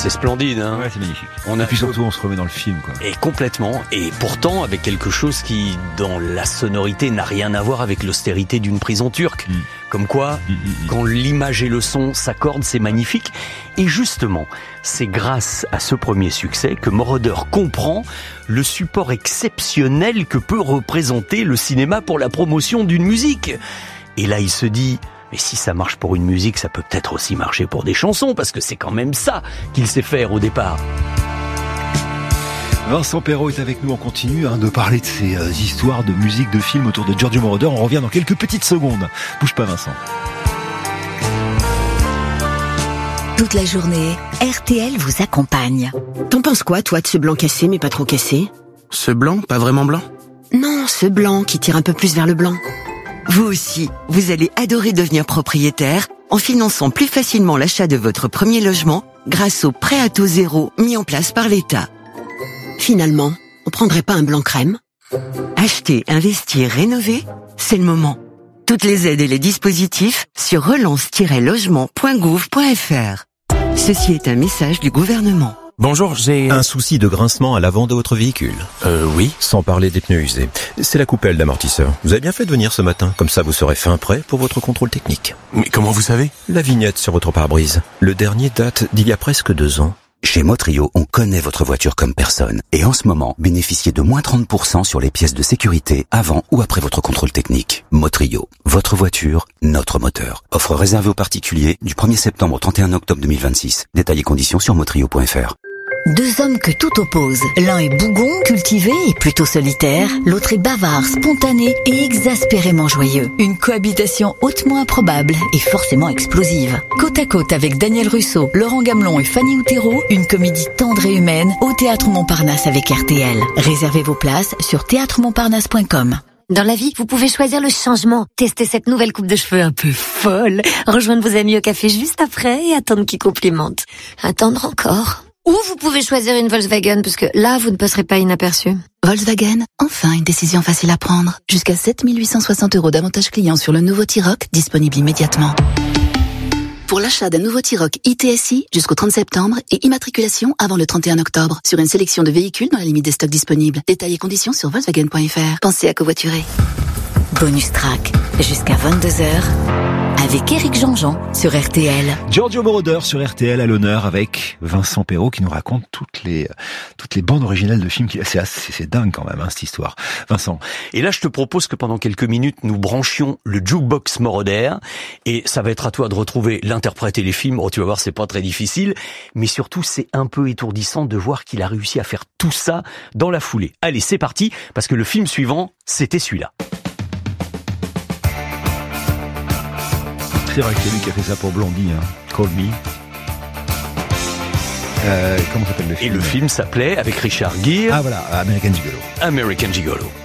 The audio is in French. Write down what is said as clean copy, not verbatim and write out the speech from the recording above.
c'est splendide, hein. Ouais, c'est magnifique. Et puis surtout, on se remet dans le film, quoi. Et complètement. Et pourtant, avec quelque chose qui, dans la sonorité, n'a rien à voir avec l'austérité d'une prison turque. Comme quoi, quand l'image et le son s'accordent, c'est magnifique. Et justement, c'est grâce à ce premier succès que Moroder comprend le support exceptionnel que peut représenter le cinéma pour la promotion d'une musique. Et là, il se dit... Mais si ça marche pour une musique, ça peut peut-être aussi marcher pour des chansons, parce que c'est quand même ça qu'il sait faire au départ. Vincent Perrault est avec nous, on continue de parler de ces histoires de musique, de films autour de Giorgio Moroder. On revient dans quelques petites secondes. Bouge pas, Vincent. Toute la journée, RTL vous accompagne. T'en penses quoi, toi, de ce blanc cassé, mais pas trop cassé? Ce blanc, pas vraiment blanc? Non, ce blanc qui tire un peu plus vers le blanc. Vous aussi, vous allez adorer devenir propriétaire en finançant plus facilement l'achat de votre premier logement grâce au prêt à taux zéro mis en place par l'État. Finalement, on prendrait pas un blanc crème? Acheter, investir, rénover, c'est le moment. Toutes les aides et les dispositifs sur relance-logement.gouv.fr. Ceci est un message du gouvernement. Bonjour, j'ai... Un souci de grincement à l'avant de votre véhicule? Oui. Sans parler des pneus usés. C'est la coupelle d'amortisseur. Vous avez bien fait de venir ce matin. Comme ça, vous serez fin prêt pour votre contrôle technique. Mais comment vous savez? La vignette sur votre pare-brise. Le dernier date d'il y a presque 2 ans. Chez Motrio, on connaît votre voiture comme personne. Et en ce moment, bénéficiez de moins 30% sur les pièces de sécurité avant ou après votre contrôle technique. Motrio, votre voiture, notre moteur. Offre réservée aux particuliers du 1er septembre au 31 octobre 2026. Détails et conditions sur motrio.fr. Deux hommes que tout oppose. L'un est bougon, cultivé et plutôt solitaire. L'autre est bavard, spontané et exaspérément joyeux. Une cohabitation hautement improbable et forcément explosive. Côte à côte avec Daniel Russo, Laurent Gamelon et Fanny Outero, une comédie tendre et humaine au Théâtre Montparnasse avec RTL. Réservez vos places sur théâtremontparnasse.com. Dans la vie, vous pouvez choisir le changement. Tester cette nouvelle coupe de cheveux un peu folle. Rejoindre vos amis au café juste après et attendre qu'ils complimentent. Attendre encore. Ou vous pouvez choisir une Volkswagen, parce que là, vous ne passerez pas inaperçu. Volkswagen, enfin une décision facile à prendre. Jusqu'à 7 860 € d'avantages clients sur le nouveau T-Roc, disponible immédiatement. Pour l'achat d'un nouveau T-Roc ITSI jusqu'au 30 septembre et immatriculation avant le 31 octobre sur une sélection de véhicules dans la limite des stocks disponibles. Détails et conditions sur Volkswagen.fr. Pensez à covoiturer. Bonus track, jusqu'à 22h. Avec Éric Jean-Jean sur RTL. Giorgio Moroder sur RTL à l'honneur avec Vincent Perrault qui nous raconte toutes les bandes originales de films qu'il a. C'est dingue quand même, cette histoire. Vincent. Et là, je te propose que pendant quelques minutes, nous branchions le jukebox Moroder. Et ça va être à toi de retrouver l'interprète et les films. Oh, tu vas voir, c'est pas très difficile. Mais surtout, c'est un peu étourdissant de voir qu'il a réussi à faire tout ça dans la foulée. Allez, c'est parti, parce que le film suivant, c'était celui-là. C'est vrai que c'est lui qui a fait ça pour Blondie, Call Me. Comment s'appelle le film? Et le film s'appelait, avec Richard Gere... Ah voilà, American Gigolo. American Gigolo.